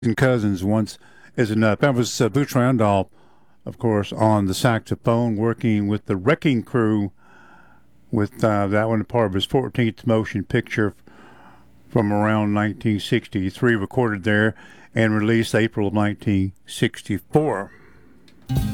and Cousins once is enough. That was Boots Randolph, of course, on the saxophone, working with the Wrecking Crew with that one part of his 14th motion picture from around 1963, recorded there and released April of 1964.